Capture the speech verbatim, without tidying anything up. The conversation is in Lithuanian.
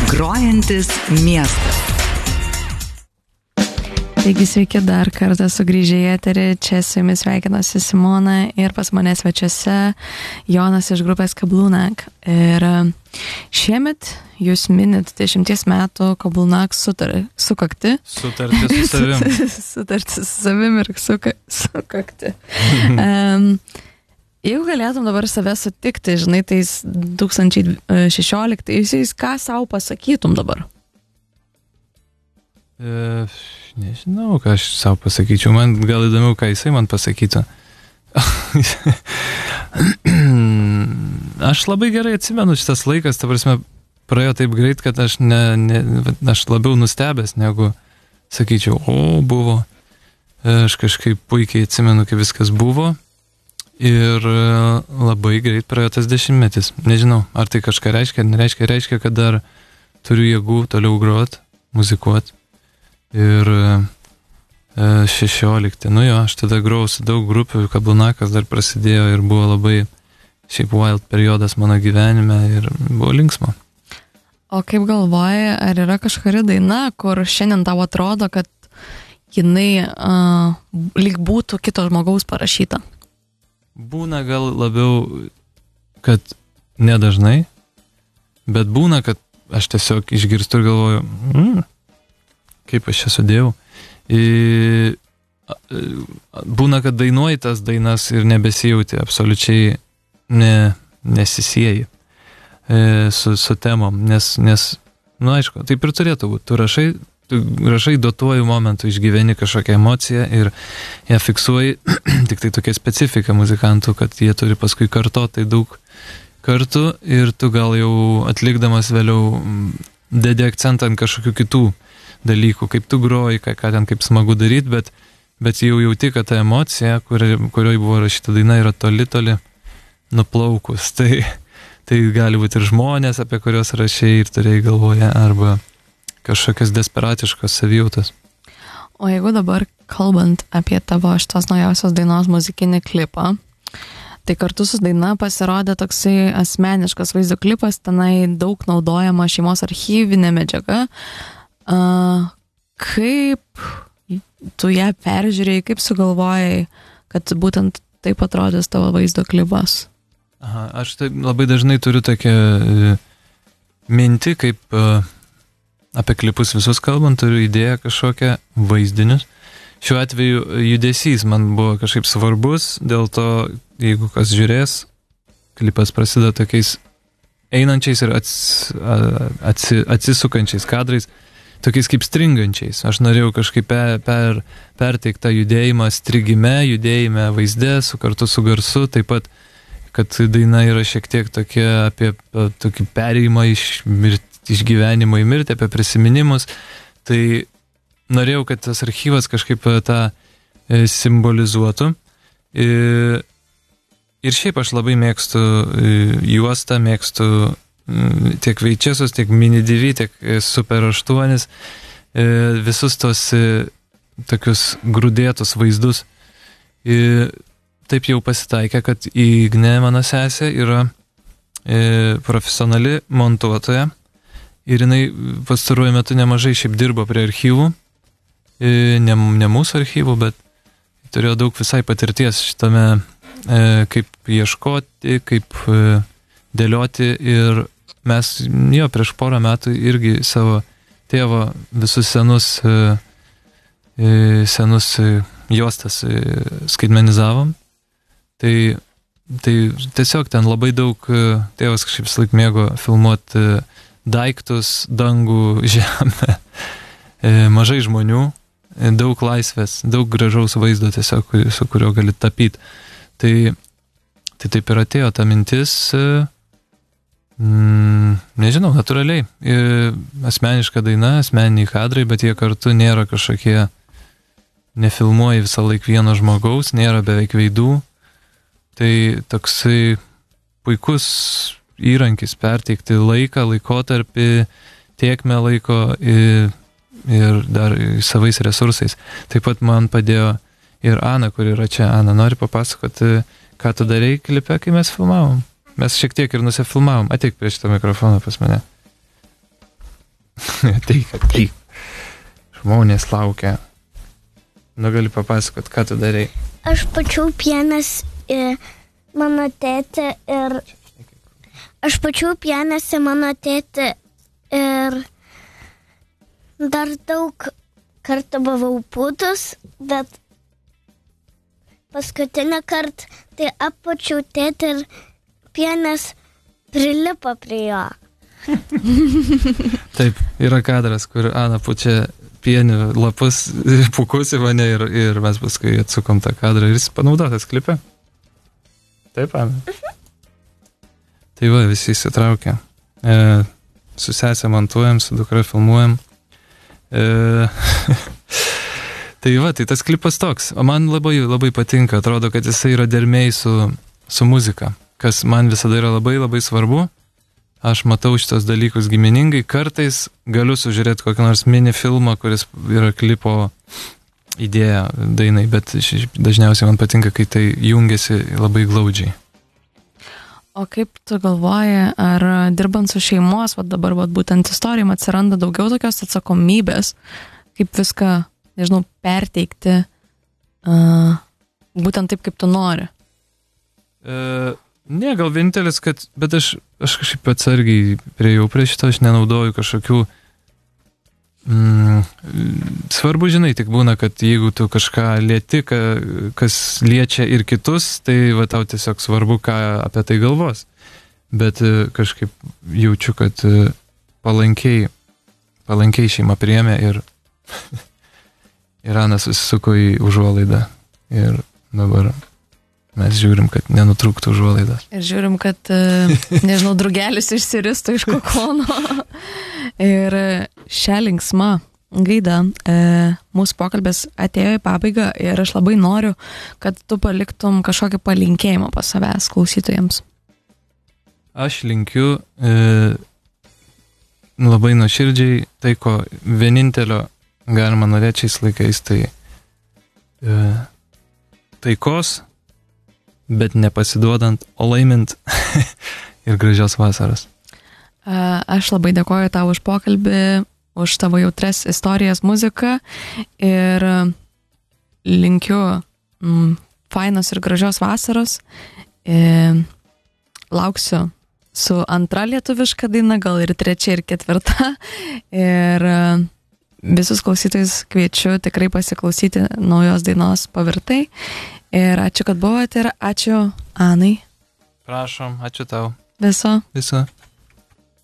Grojantis miestas. Taigi sveiki dar kartą sugrįžę į eterį, čia su jumis sveikinasi Simona ir pas mane svečiuose Jonas iš grupės Kablūnak. Ir šiemet jūs minit dešimties metų Kablūnak sutar, sukakti. Sutartį su savim. Sutartį su savim ir suka, sukakti. um, jeigu galėtum dabar save sutikti, žinai, tais du tūkstančiai šešioliktaisiais, ką sau pasakytum dabar? E, nežinau, ką aš savo pasakyčiau. Man gal įdomiau, ką jisai man pasakytų. Aš labai gerai atsimenu šitas laikas, ta prasme, praėjo taip greit, kad aš, ne, ne, aš labiau nustebęs, negu sakyčiau, o, buvo. Aš kažkaip puikiai atsimenu, kaip viskas buvo. Ir labai greit praėjo tas dešimtmetis. Nežinau, ar tai kažką reiškia, ar nereiškia. Reiškia, kad dar turiu jėgų toliau grot, muzikuot. Ir šešiolikti, nu jo, aš tada grojau su daug grupių, Kablūnakas dar prasidėjo ir buvo labai šiaip wild periodas mano gyvenime ir buvo linksma. O kaip galvoji, ar yra kažkuri daina, kur šiandien tau atrodo, kad jinai uh, lyg būtų kito žmogaus parašyta? Būna gal labiau, kad nedažnai, bet būna, kad aš tiesiog išgirstu ir galvoju, mm, kaip aš čia sudėjau. I, būna, kad dainuoji tas dainas ir nebesijauti, absoliučiai ne, nesisieji e, su, su temom, nes, nes, nu aišku, taip ir turėtų būti. Tu rašai, tu rašai duotuoju momentu, išgyveni kažkokią emociją ir ją fiksuoji, tik tai tokia specifika muzikantų, kad jie turi paskui kartoti daug kartų ir tu gal jau atlikdamas vėliau dedi akcentą ant kažkokių kitų dalykų, kaip tu groji, ką, ką ten kaip smagu daryti, bet, bet jau jauti, kad ta emocija, kuri, kurioje buvo rašyta daina, yra toli, toli nuplaukus. Tai, tai gali būti ir žmonės, apie kurios rašai ir turėjai galvoje, arba kažkokias desperatiškos savijautos. O jeigu dabar kalbant apie tavo šitos naujausios dainos muzikinį klipą, tai kartu su daina pasirodė toksai asmeniškas vaizdo klipas, tenai daug naudojama šeimos archyvinė medžiaga. Uh, kaip tu ją peržiūrėjai, kaip sugalvojai, kad būtent taip atrodys tavo vaizdo klipas? Aha, aš taip labai dažnai turiu tokią e, mintį, kaip e, apie klipus visus kalbant, turiu idėją kažkokią vaizdinius. Šiuo atveju judesys man buvo kažkaip svarbus, dėl to, jeigu kas žiūrės, klipas prasideda tokiais einančiais ir ats, atsi, atsisukančiais kadrais, tokiais kaip stringančiais. Aš norėjau kažkaip per, per, perteikti tą judėjimą strigime, judėjime vaizde, su kartu su garsu, taip pat, kad daina yra šiek tiek tokia apie tokį perėjimą iš, mirt, iš gyvenimo į mirtį, apie prisiminimus. Tai norėjau, kad tas archyvas kažkaip tą e, simbolizuotų. E, ir šiaip aš labai mėgstu e, juostą, mėgstu tiek Veičiasus, tiek Mini D V, tiek Super aštuoni, visus tos tokius grūdėtus vaizdus. Ir taip jau pasitaikė, kad Ignė, mano sesė, yra profesionali montuotoja ir jinai pastaruoju metu nemažai šiaip dirbo prie archyvų, ne, ne mūsų archyvų, bet turėjo daug visai patirties šitame, kaip ieškoti, kaip dėlioti ir mes jo prieš porą metų irgi savo tėvo visus senus senus juostas skaitmenizavom. Tai, tai tiesiog ten labai daug tėvas kažkaip vis laik mėgo filmuoti daiktus, dangų, žemę, mažai žmonių, daug laisvės, daug gražaus vaizdo tiesiog, su kurio gali tapyti. Tai, tai taip ir atėjo ta mintis, Mm, nežinau, natūraliai. E, asmeniška daina, asmeniniai kadrai, bet jie kartu nėra kažkokie, nefilmuoji visą laik vieno žmogaus, nėra beveik veidų. Tai toksai puikus įrankis perteikti laiką, laikotarpį, tiekmę laiko ir, ir dar savais resursais. Taip pat man padėjo ir Ana, kuri yra čia. Ana, nori papasakoti, ką tu darei klipe, kai mes filmavom? Mes šiek tiek ir nusifilmavom. Ateik prie šitą mikrofoną pas mane. Ateik, ateik. Žmonės laukia. Nu, gali papasakot, ką tu darai. Aš pačiau pienas į mano tėtį ir... Aš pačiau pienas į mano tėtį ir dar daug kartų buvau pūtus, bet paskutinį kartą tai apačiau tėtį ir pienas prilipo prie jo. Taip, yra kadras, kur Ana pučia pienių lapus, pūkus į mane ir, ir mes paskui atsukom tą kadrą ir jis panaudotas klipe. Taip, Ana. Mhm. Tai va, visi įsitraukia. E, su sesė montuojam, su dukra filmuojam. E, tai va, tai tas klipas toks. O man labai, labai patinka, atrodo, kad jisai yra dermėj su, su muzika, kas man visada yra labai, labai svarbu. Aš matau šitos dalykus giminingai, kartais galiu sužiūrėti kokį nors mini filmą, kuris yra klipo idėja dainai, bet dažniausiai man patinka, kai tai jungiasi labai glaudžiai. O kaip tu galvoji, ar dirbant su šeimos, va dabar va, būtent istorijom atsiranda daugiau tokios atsakomybės, kaip viską, nežinau, perteikti uh, būtent taip, kaip tu nori? E... Ne, gal vienintelis, kad, bet aš, aš kažkaip atsargiai priejau prie šito, aš nenaudoju kažkokių, mm, svarbu, žinai, tik būna, kad jeigu tu kažką lieti, ka, kas liečia ir kitus, tai va tau tiesiog svarbu, ką apie tai galvos. Bet kažkaip jaučiu, kad palankiai, palankiai šeima priėmė ir ir Ana susisuko į užuolaidą ir dabar mes žiūrim, kad nenutrūktų užuolaidas. Ir žiūrim, kad, nežinau, drugelis išsiristų iš kokono. Ir šią linksmą gaidą mūsų pokalbės atėjo į pabaigą ir aš labai noriu, kad tu paliktum kažkokį palinkėjimą pas savęs klausytojams. Aš linkiu e, labai nuoširdžiai tai, ko vienintelio galima norėti šiais laikais, tai e, taikos, bet nepasiduodant, o laimint ir gražios vasaros. Aš labai dėkoju tau už pokalbį, už tavo jautres istorijas, muziką ir linkiu mm, fainos ir gražios vasaros. E, lauksiu su antra lietuviška daina, gal ir trečia ir ketvirta. Ir visus klausytojus kviečiu tikrai pasiklausyti naujos dainos Pavirtai. Ir ačiū, kad buvote ir ačiū Anai. Prašom, ačiū tau. Viso. Viso.